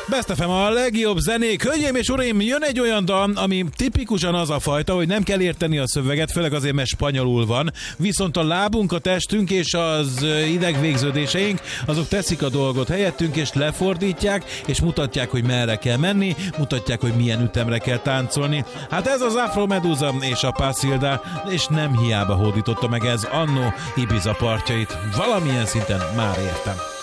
Best FM a legjobb zenék. Hölgyeim és uraim, jön egy olyan dal, ami tipikusan az a fajta, hogy nem kell érteni a szöveget, főleg azért, mert spanyolul van, viszont a lábunk, a testünk és az idegvégződéseink, azok teszik a dolgot helyettünk, és lefordítják, és mutatják, hogy merre kell menni, mutatják, hogy milyen ütemre kell táncolni. Hát ez az Afro Medusa és a Pasilda, és nem hiába hódította meg ez annó Ibiza partjait. Valamilyen szinten már értem.